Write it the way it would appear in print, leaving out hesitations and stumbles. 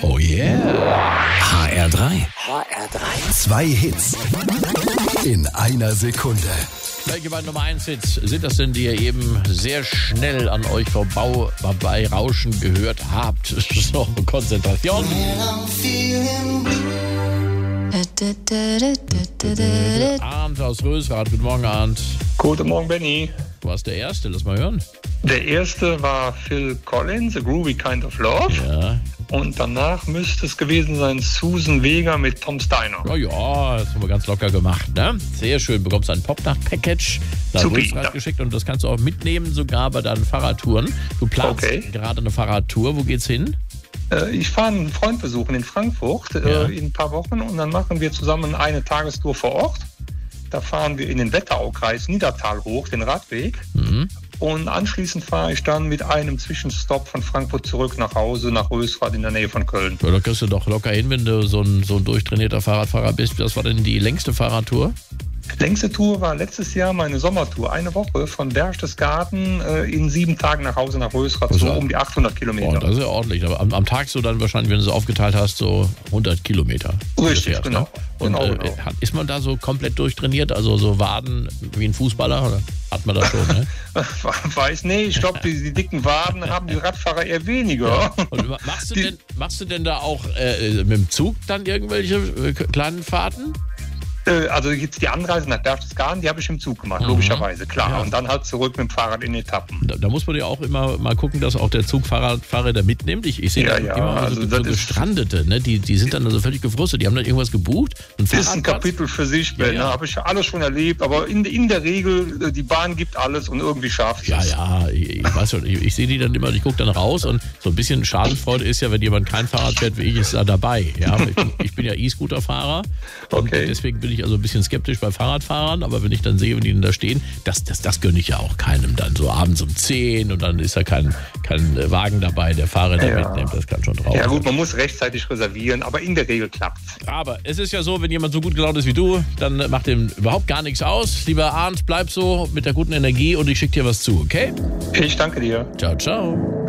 Oh yeah. HR3. 2 Hits in einer Sekunde. Welche beiden Nummer 1 Hits sind das denn, die ihr eben sehr schnell an euch vorbei rauschen gehört habt? So, Konzentration. Arndt aus Rösrath. Guten Morgen, Arndt. Guten Morgen, Benny. Du warst der Erste, lass mal hören. Der erste war Phil Collins, A Groovy Kind of Love. Ja. Und danach müsste es gewesen sein Susan Vega mit Tom Steiner. Ja, das haben wir ganz locker gemacht, ne? Sehr schön, bekommst ein Popnacht-Package nach Rösrath geschickt und das kannst du auch mitnehmen, sogar bei deinen Fahrradtouren. Du planst gerade eine Fahrradtour, wo geht's hin? Ich fahre einen Freund besuchen in Frankfurt in ein paar Wochen und dann machen wir zusammen eine Tagestour vor Ort. Da fahren wir in den Wetteraukreis Niedertal hoch, den Radweg. Und anschließend fahre ich dann mit einem Zwischenstopp von Frankfurt zurück nach Hause, nach Rösrath in der Nähe von Köln. Ja, da kriegst du doch locker hin, wenn du so ein durchtrainierter Fahrradfahrer bist. Was war denn die längste Fahrradtour? Längste Tour war letztes Jahr meine Sommertour. Eine Woche von Berchtesgaden in 7 Tagen nach Hause nach Rösrath, so um die 800 Kilometer. Boah, das ist ja ordentlich. Aber am Tag so dann wahrscheinlich, wenn du es aufgeteilt hast, so 100 Kilometer. Richtig, genau. Ne? Und genau. Ist man da so komplett durchtrainiert? Also so Waden wie ein Fußballer? Oder hat man das schon, ne? Ich glaube, die dicken Waden haben die Radfahrer eher weniger. Ja. Und machst du denn da auch mit dem Zug dann irgendwelche kleinen Fahrten? Also jetzt die Anreise nach Berchtesgaden, die habe ich im Zug gemacht, logischerweise, klar. Ja. Und dann halt zurück mit dem Fahrrad in Etappen. Da muss man ja auch immer mal gucken, dass auch der Zugfahrer da mitnimmt. Ich sehe da immer so Gestrandete, ne? Die sind dann also völlig gefrustet. Die haben dann irgendwas gebucht. Das ist ein Kapitel für sich, Ben. Ja. Habe ich alles schon erlebt. Aber in der Regel, die Bahn gibt alles und irgendwie schafft es. Ja, ich weiß schon. Ich sehe die dann immer, ich gucke dann raus und so ein bisschen Schadenfreude ist ja, wenn jemand kein Fahrrad fährt wie ich, ist da dabei. Ja? Ich bin ja E-Scooter-Fahrer. Und deswegen bin ich also ein bisschen skeptisch bei Fahrradfahrern, aber wenn ich dann sehe, wenn die denn da stehen, das gönne ich ja auch keinem dann so abends um 10 und dann ist da kein Wagen dabei, der Fahrräder mitnimmt, das kann schon drauf. Ja gut, man muss rechtzeitig reservieren, aber in der Regel klappt's. Aber es ist ja so, wenn jemand so gut gelaunt ist wie du, dann macht dem überhaupt gar nichts aus. Lieber Arndt, bleib so mit der guten Energie und ich schicke dir was zu, okay? Ich danke dir. Ciao, ciao.